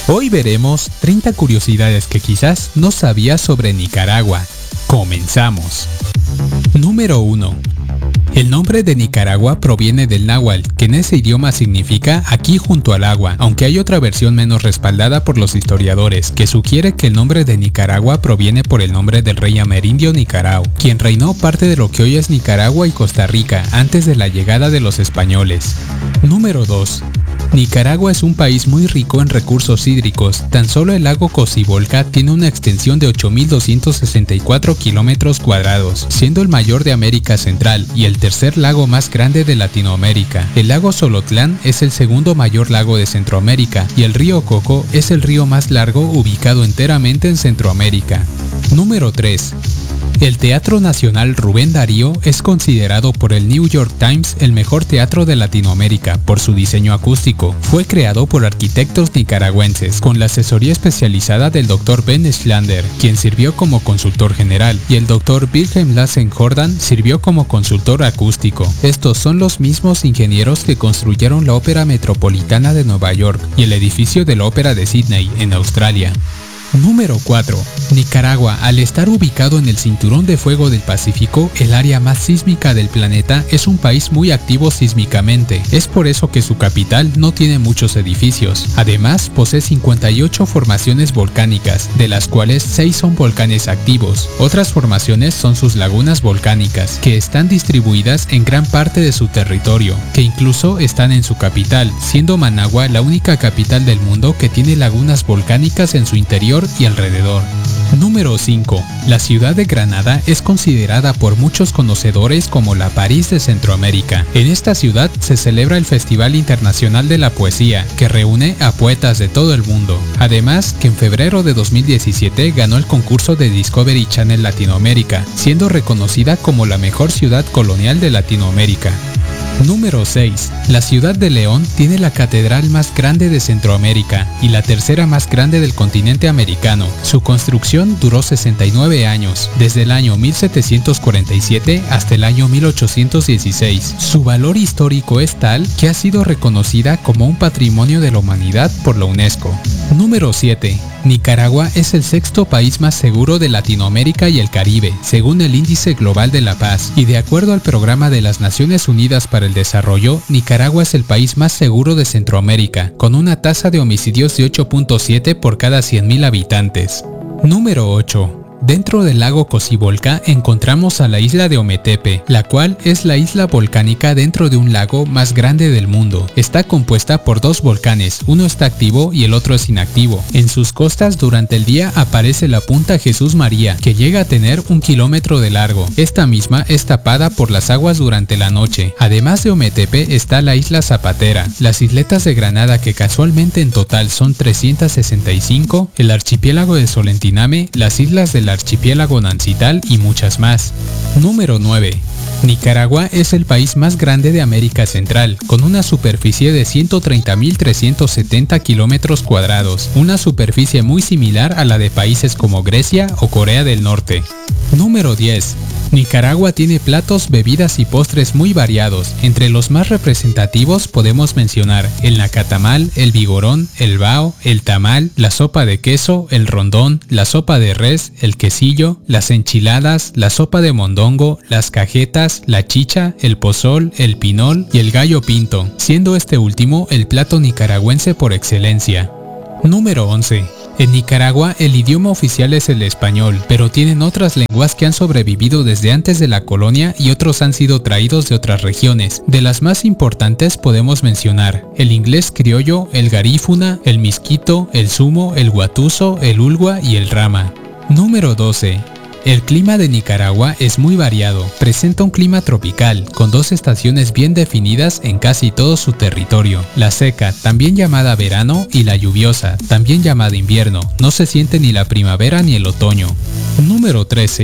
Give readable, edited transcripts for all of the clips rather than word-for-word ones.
Hoy veremos 30 curiosidades que quizás no sabías sobre Nicaragua. Comenzamos. Número 1. El nombre de Nicaragua proviene del náhuatl, que en ese idioma significa aquí junto al agua, aunque hay otra versión menos respaldada por los historiadores, que sugiere que el nombre de Nicaragua proviene por el nombre del rey amerindio Nicarao, quien reinó parte de lo que hoy es Nicaragua y Costa Rica antes de la llegada de los españoles. Número 2. Nicaragua es un país muy rico en recursos hídricos. Tan solo el lago Cocibolca tiene una extensión de 8.264 kilómetros cuadrados, siendo el mayor de América Central y el tercer lago más grande de Latinoamérica. El lago Solotlán es el segundo mayor lago de Centroamérica y el río Coco es el río más largo ubicado enteramente en Centroamérica. Número 3. El Teatro Nacional Rubén Darío es considerado por el New York Times el mejor teatro de Latinoamérica por su diseño acústico. Fue creado por arquitectos nicaragüenses con la asesoría especializada del Dr. Ben Schlander, quien sirvió como consultor general, y el Dr. Wilhelm Lassen Jordan sirvió como consultor acústico. Estos son los mismos ingenieros que construyeron la Ópera Metropolitana de Nueva York y el edificio de la Ópera de Sydney, en Australia. Número 4. Nicaragua, al estar ubicado en el cinturón de fuego del Pacífico, el área más sísmica del planeta, es un país muy activo sísmicamente. Es por eso que su capital no tiene muchos edificios. Además, posee 58 formaciones volcánicas, de las cuales 6 son volcanes activos. Otras formaciones son sus lagunas volcánicas, que están distribuidas en gran parte de su territorio, que incluso están en su capital, siendo Managua la única capital del mundo que tiene lagunas volcánicas en su interior y alrededor. Número 5. La ciudad de Granada es considerada por muchos conocedores como la París de Centroamérica. En esta ciudad se celebra el Festival Internacional de la Poesía, que reúne a poetas de todo el mundo. Además, que en febrero de 2017 ganó el concurso de Discovery Channel Latinoamérica, siendo reconocida como la mejor ciudad colonial de Latinoamérica. Número 6. La ciudad de León tiene la catedral más grande de Centroamérica y la tercera más grande del continente americano. Su construcción duró 69 años, desde el año 1747 hasta el año 1816. Su valor histórico es tal que ha sido reconocida como un patrimonio de la humanidad por la UNESCO. Número 7. Nicaragua es el sexto país más seguro de Latinoamérica y el Caribe, según el Índice Global de la Paz, y de acuerdo al Programa de las Naciones Unidas para el Desarrollo, Nicaragua es el país más seguro de Centroamérica, con una tasa de homicidios de 8.7 por cada 100.000 habitantes. Número 8. Dentro del lago Cocibolca encontramos a la isla de Ometepe, la cual es la isla volcánica dentro de un lago más grande del mundo. Está compuesta por 2 volcanes, uno está activo y el otro es inactivo. En sus costas durante el día aparece la punta Jesús María, que llega a tener 1 kilómetro de largo. Esta misma es tapada por las aguas durante la noche. Además de Ometepe está la isla Zapatera, las isletas de Granada, que casualmente en total son 365, el archipiélago de Solentiname, las islas del archipiélago Nancital y muchas más. Número 9. Nicaragua es el país más grande de América Central, con una superficie de 130.370 kilómetros cuadrados, una superficie muy similar a la de países como Grecia o Corea del Norte. Número 10. Nicaragua tiene platos, bebidas y postres muy variados. Entre los más representativos podemos mencionar el nacatamal, el vigorón, el bao, el tamal, la sopa de queso, el rondón, la sopa de res, el quesillo, las enchiladas, la sopa de mondongo, las cajetas, la chicha, el pozol, el pinol y el gallo pinto, siendo este último el plato nicaragüense por excelencia. Número 11. En Nicaragua el idioma oficial es el español, pero tienen otras lenguas que han sobrevivido desde antes de la colonia y otros han sido traídos de otras regiones. De las más importantes podemos mencionar el inglés criollo, el garífuna, el misquito, el sumo, el guatuso, el ulgua y el rama. Número 12. El clima de Nicaragua es muy variado. Presenta un clima tropical, con 2 estaciones bien definidas en casi todo su territorio. La seca, también llamada verano, y la lluviosa, también llamada invierno. No se siente ni la primavera ni el otoño. Número 13.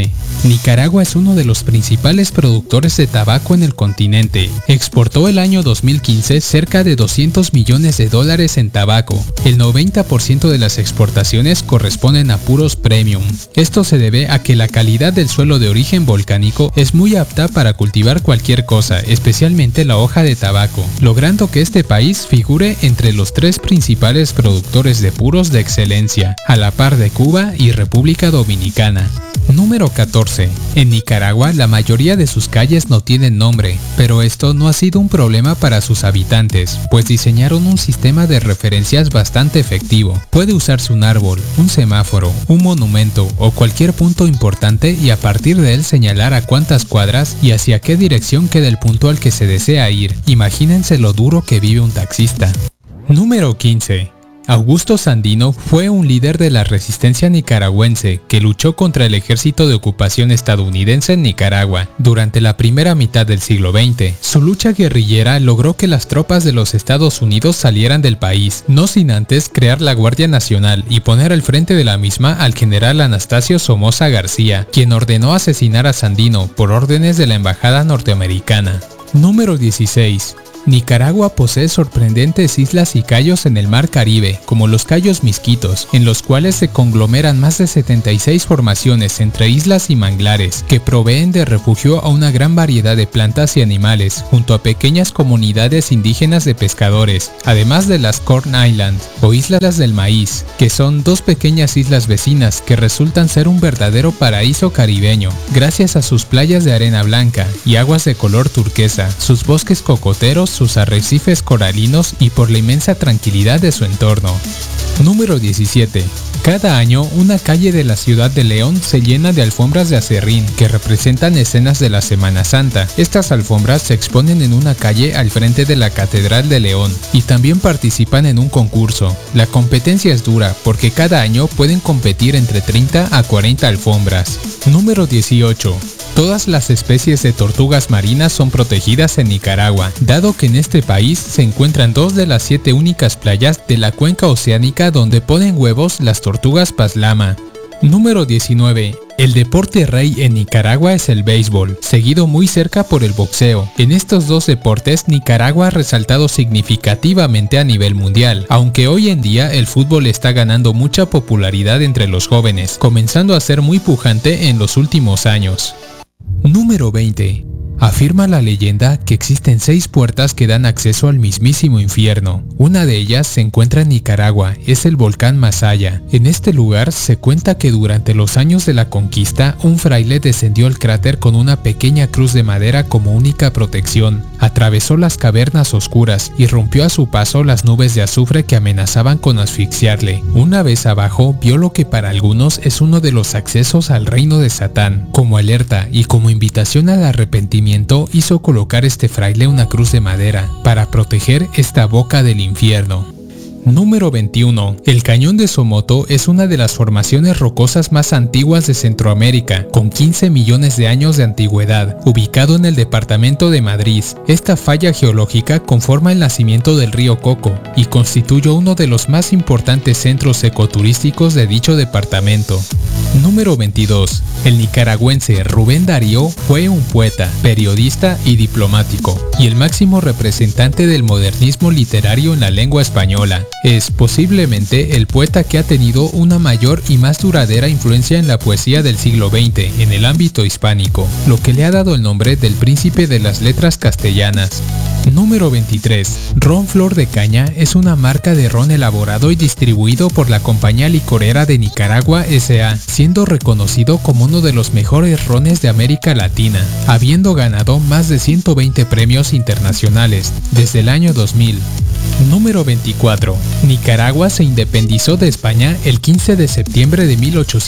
Nicaragua es uno de los principales productores de tabaco en el continente. Exportó el año 2015 cerca de $200 millones en tabaco. El 90% de las exportaciones corresponden a puros premium. Esto se debe a que la calidad del suelo de origen volcánico es muy apta para cultivar cualquier cosa, especialmente la hoja de tabaco, logrando que este país figure entre los 3 principales productores de puros de excelencia, a la par de Cuba y República Dominicana. Número 14. En Nicaragua la mayoría de sus calles no tienen nombre, pero esto no ha sido un problema para sus habitantes, pues diseñaron un sistema de referencias bastante efectivo. Puede usarse un árbol, un semáforo, un monumento o cualquier punto importante y a partir de él señalar a cuántas cuadras y hacia qué dirección queda el punto al que se desea ir. Imagínense lo duro que vive un taxista. Número 15. Augusto Sandino fue un líder de la resistencia nicaragüense que luchó contra el ejército de ocupación estadounidense en Nicaragua durante la primera mitad del siglo XX. Su lucha guerrillera logró que las tropas de los Estados Unidos salieran del país, no sin antes crear la Guardia Nacional y poner al frente de la misma al general Anastasio Somoza García, quien ordenó asesinar a Sandino por órdenes de la embajada norteamericana. Número 16. Nicaragua posee sorprendentes islas y cayos en el Mar Caribe, como los Cayos Misquitos, en los cuales se conglomeran más de 76 formaciones entre islas y manglares, que proveen de refugio a una gran variedad de plantas y animales, junto a pequeñas comunidades indígenas de pescadores, además de las Corn Island, o Islas del Maíz, que son 2 pequeñas islas vecinas que resultan ser un verdadero paraíso caribeño, gracias a sus playas de arena blanca y aguas de color turquesa, sus bosques cocoteros, sus arrecifes coralinos y por la inmensa tranquilidad de su entorno. Número 17. Cada año, una calle de la ciudad de León se llena de alfombras de acerrín que representan escenas de la Semana Santa. Estas alfombras se exponen en una calle al frente de la Catedral de León y también participan en un concurso. La competencia es dura porque cada año pueden competir entre 30 a 40 alfombras. Número 18. Todas las especies de tortugas marinas son protegidas en Nicaragua, dado que en este país se encuentran 2 de las 7 únicas playas de la cuenca oceánica donde ponen huevos las tortugas paslama. Número 19. El deporte rey en Nicaragua es el béisbol, seguido muy cerca por el boxeo. En estos 2 deportes, Nicaragua ha resaltado significativamente a nivel mundial, aunque hoy en día el fútbol está ganando mucha popularidad entre los jóvenes, comenzando a ser muy pujante en los últimos años. Número 20. Afirma la leyenda que existen 6 puertas que dan acceso al mismísimo infierno. Una de ellas se encuentra en Nicaragua, es el volcán Masaya. En este lugar se cuenta que durante los años de la conquista, un fraile descendió al cráter con una pequeña cruz de madera como única protección. Atravesó las cavernas oscuras y rompió a su paso las nubes de azufre que amenazaban con asfixiarle. Una vez abajo, vio lo que para algunos es uno de los accesos al reino de Satán. Como alerta y como invitación al arrepentimiento, hizo colocar este fraile una cruz de madera para proteger esta boca del infierno. Número 21. El Cañón de Somoto es una de las formaciones rocosas más antiguas de Centroamérica, con 15 millones de años de antigüedad, ubicado en el departamento de Madrid. Esta falla geológica conforma el nacimiento del río Coco y constituye uno de los más importantes centros ecoturísticos de dicho departamento. Número 22. El nicaragüense Rubén Darío fue un poeta, periodista y diplomático, y el máximo representante del modernismo literario en la lengua española. Es posiblemente el poeta que ha tenido una mayor y más duradera influencia en la poesía del siglo XX en el ámbito hispánico, lo que le ha dado el nombre del príncipe de las letras castellanas. Número 23. Ron Flor de Caña es una marca de ron elaborado y distribuido por la Compañía Licorera de Nicaragua S.A., siendo reconocido como uno de los mejores rones de América Latina, habiendo ganado más de 120 premios internacionales desde el año 2000. Número 24. Nicaragua se independizó de España el 15 de septiembre de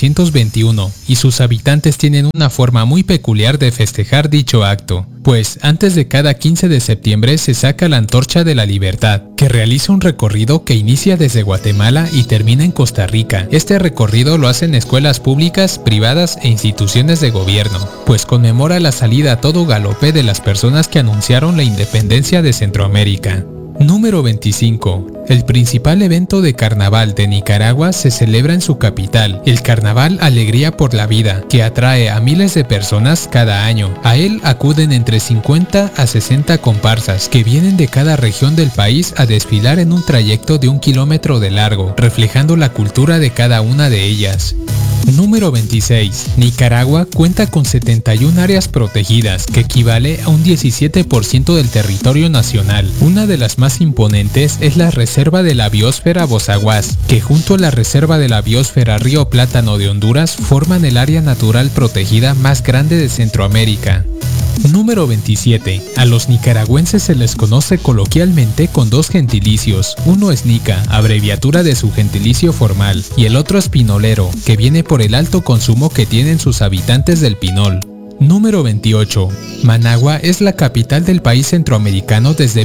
1821 y sus habitantes tienen una forma muy peculiar de festejar dicho acto, pues antes de cada 15 de septiembre se saca la Antorcha de la Libertad, que realiza un recorrido que inicia desde Guatemala y termina en Costa Rica. Este recorrido lo hacen escuelas públicas, privadas e instituciones de gobierno, pues conmemora la salida a todo galope de las personas que anunciaron la independencia de Centroamérica. Número 25. El principal evento de carnaval de Nicaragua se celebra en su capital, el Carnaval Alegría por la Vida, que atrae a miles de personas cada año. A él acuden entre 50 a 60 comparsas que vienen de cada región del país a desfilar en un trayecto de 1 kilómetro de largo, reflejando la cultura de cada una de ellas. Número 26. Nicaragua cuenta con 71 áreas protegidas, que equivale a un 17% del territorio nacional. Una de las más imponentes es la Reserva de la Biosfera Bozaguas, que junto a la Reserva de la Biosfera Río Plátano de Honduras forman el área natural protegida más grande de Centroamérica. Número 27. A los nicaragüenses se les conoce coloquialmente con dos gentilicios. Uno es nica, abreviatura de su gentilicio formal, y el otro es pinolero, que viene por el alto consumo que tienen sus habitantes del pinol. Número 28. Managua es la capital del país centroamericano desde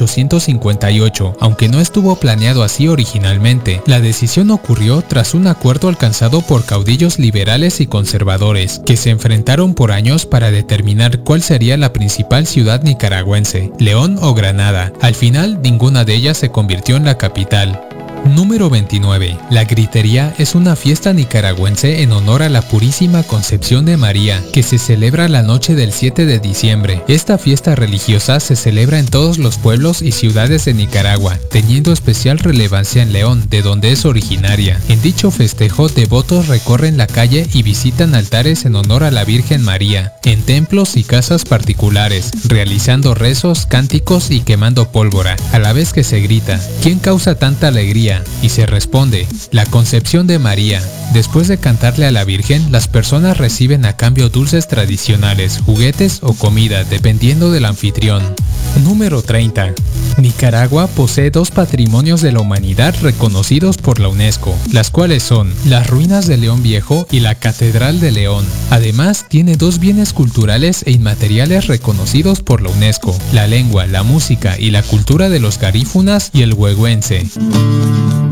1858, aunque no estuvo planeado así originalmente. La decisión ocurrió tras un acuerdo alcanzado por caudillos liberales y conservadores, que se enfrentaron por años para determinar cuál sería la principal ciudad nicaragüense, León o Granada. Al final, ninguna de ellas se convirtió en la capital. Número 29. La Gritería es una fiesta nicaragüense en honor a la Purísima Concepción de María, que se celebra la noche del 7 de diciembre. Esta fiesta religiosa se celebra en todos los pueblos y ciudades de Nicaragua, teniendo especial relevancia en León, de donde es originaria. En dicho festejo, devotos recorren la calle y visitan altares en honor a la Virgen María, en templos y casas particulares, realizando rezos, cánticos y quemando pólvora, a la vez que se grita: ¿quién causa tanta alegría? Y se responde: la Concepción de María. Después de cantarle a la Virgen, las personas reciben a cambio dulces tradicionales, juguetes o comida, dependiendo del anfitrión. Número 30. Nicaragua posee dos patrimonios de la humanidad reconocidos por la UNESCO, las cuales son las ruinas de León Viejo y la Catedral de León. Además, tiene dos bienes culturales e inmateriales reconocidos por la UNESCO: la lengua, la música y la cultura de los garífunas y el huehuense.